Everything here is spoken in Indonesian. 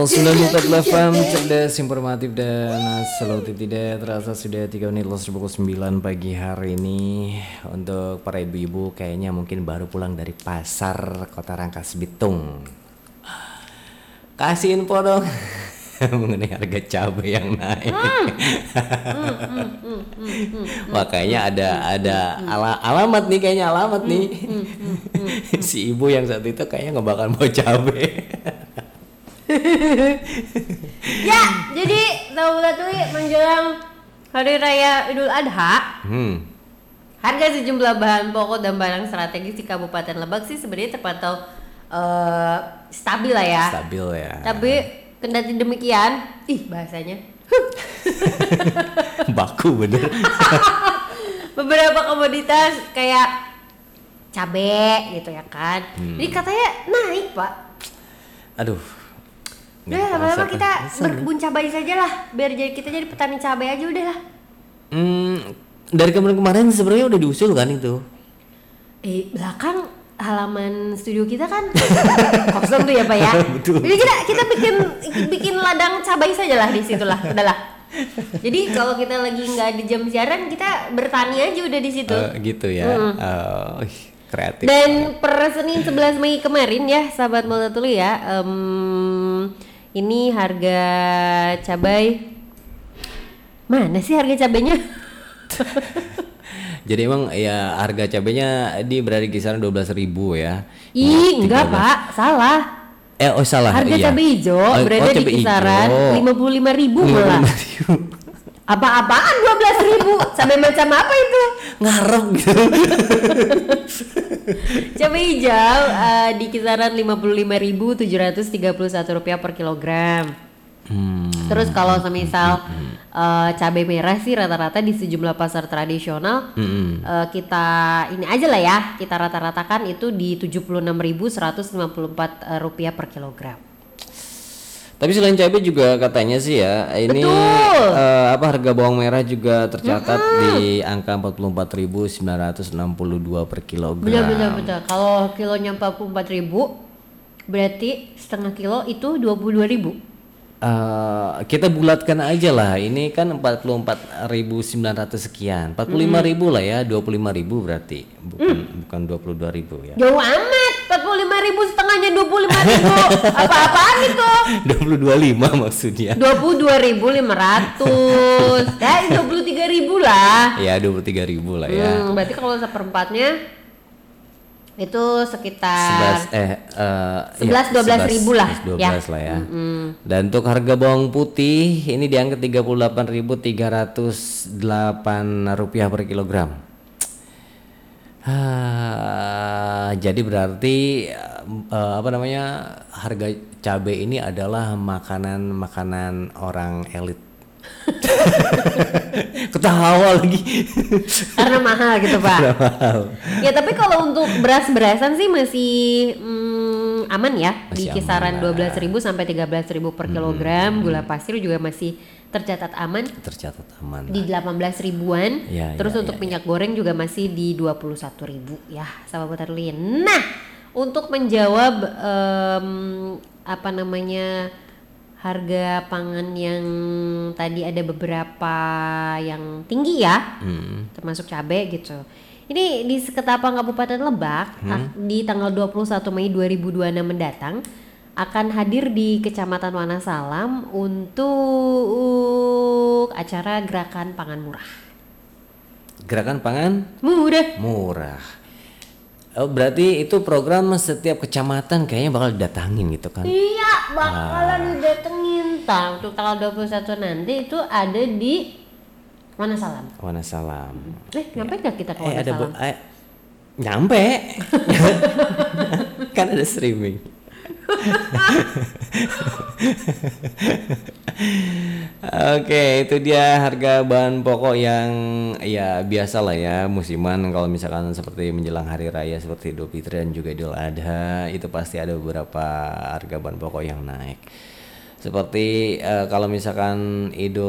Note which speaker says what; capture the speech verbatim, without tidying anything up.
Speaker 1: sembilan puluh empat F M cerdas, informatif dan solutif. Tidak terasa sudah tiga menit los pukul sembilan pagi hari ini. Untuk para ibu-ibu kayaknya mungkin baru pulang dari pasar Kota Rangkas Bitung. Kasih info dong mengenai harga cabai yang naik. Makanya ada ada ala, alamat nih kayaknya alamat nih. Si ibu yang saat itu kayaknya nggak bakal mau cabai.
Speaker 2: Ya, jadi sahabat tuli menjelang Hari Raya Idul Adha, hmm. harga sejumlah bahan pokok dan barang strategis di Kabupaten Lebak sih sebenarnya terpantau uh, stabil lah ya.
Speaker 1: Stabil ya.
Speaker 2: Tapi kendati demikian, ih bahasanya
Speaker 1: baku bener.
Speaker 2: Beberapa komoditas kayak cabai gitu ya kan, hmm. jadi katanya naik pak.
Speaker 1: Aduh.
Speaker 2: Udah lama-lama kita berkebun cabai saja lah, biar jadi kita jadi petani cabai aja udah lah.
Speaker 1: Hmm, dari kemarin-kemarin sebenarnya udah diusul kan itu.
Speaker 2: Eh belakang halaman studio kita kan kosong tuh ya pak ya. Betul. Jadi kita kita bikin bikin ladang cabai saja lah di situ lah, udahlah. Jadi kalau kita lagi nggak di jam siaran kita bertani aja udah di situ.
Speaker 1: Uh, gitu ya. Hmm. Uh, kreatif.
Speaker 2: Dan per Senin sebelas Mei kemarin ya, sahabat Mulai Tuli ya. Um, Ini harga cabai, mana sih harga cabainya?
Speaker 1: Jadi emang ya harga cabainya di berada di kisaran dua belas ribu ya.
Speaker 2: Ih enggak pak, salah.
Speaker 1: Eh oh salah.
Speaker 2: Harga
Speaker 1: iya.
Speaker 2: cabai hijau oh, berada oh, di kisaran lima puluh lima ribu malah. Apa-apaan dua belas ribu? Cabai macam apa itu?
Speaker 1: Ngarep gitu.
Speaker 2: Cabai hijau uh, di kisaran lima puluh lima ribu tujuh ratus tiga puluh satu rupiah per kilogram. Hmm. Terus kalau semisal uh, cabai merah sih rata-rata di sejumlah pasar tradisional hmm. uh, kita ini aja lah ya, kita rata-ratakan itu di tujuh puluh enam ribu seratus lima puluh empat rupiah per kilogram.
Speaker 1: Tapi selain cabai juga katanya sih ya ini uh, apa harga bawang merah juga tercatat mm-hmm. di angka empat puluh empat ribu sembilan ratus enam puluh dua per kilogram.
Speaker 2: Benar benar. Kalau kilonya empat puluh empat ribu berarti setengah kilo itu dua puluh dua ribu.
Speaker 1: Uh, kita bulatkan aja lah, ini kan empat puluh empat ribu sembilan ratus sekian, empat puluh lima ribu lah ya, dua puluh lima ribu berarti bukan mm. bukan dua puluh dua ribu ya.
Speaker 2: Jauh amat, empat puluh lima ribu setengahnya dua puluh lima ribu, apa-apaan itu?
Speaker 1: dua puluh dua ribu lima maksudnya.
Speaker 2: dua puluh dua ribu lima ratus, ya dua puluh tiga ribu lah.
Speaker 1: Ya dua puluh tiga ribu lah ya.
Speaker 2: Hmm, berarti kalau seperempatnya itu sekitar
Speaker 1: sebelas eh uh,
Speaker 2: sebelas dua belas ribu lah
Speaker 1: dua belas ya. lah ya. Mm-hmm. Dan untuk harga bawang putih ini di angka tiga puluh delapan ribu tiga ratus delapan rupiah per kilogram. Ah, jadi berarti uh, apa namanya harga cabai ini adalah makanan-makanan orang elit. Ketawa lagi
Speaker 2: karena mahal gitu pak.
Speaker 1: Mahal.
Speaker 2: Ya tapi kalau untuk beras-berasan sih masih mm, aman ya, masih di kisaran dua belas ribu sampai tiga belas ribu per kilogram. Hmm. Gula pasir juga masih tercatat aman.
Speaker 1: Tercatat aman.
Speaker 2: Di delapan belas ribuan. Ya, Terus ya, untuk ya, minyak ya. goreng juga masih di dua puluh satu ribu ya, sahabat Arlin. Nah, untuk menjawab um, apa namanya harga pangan yang tadi ada beberapa yang tinggi ya, hmm. termasuk cabai gitu. Ini di Seketapang Kabupaten Lebak hmm. di tanggal dua puluh satu Mei dua ribu dua puluh enam mendatang akan hadir di Kecamatan Wanasalam untuk acara Gerakan Pangan Murah.
Speaker 1: Gerakan Pangan
Speaker 2: Murah.
Speaker 1: Murah. Oh, berarti itu program setiap kecamatan kayaknya bakal didatangin gitu kan?
Speaker 2: Iya, bakalan ah. didatengin. Nah, untuk tanggal dua puluh satu nanti itu ada di Wanasalam.
Speaker 1: Wanasalam.
Speaker 2: Eh, nyampe nggak kita ke Wanasalam? Eh, ada bu- eh,
Speaker 1: nyampe. Kan ada streaming. Oke, itu dia harga bahan pokok yang ya biasa lah ya musiman. Kalau misalkan seperti menjelang hari raya seperti Idul Fitri dan juga Idul Adha, itu pasti ada beberapa harga bahan pokok yang naik. Seperti uh, kalau misalkan Idul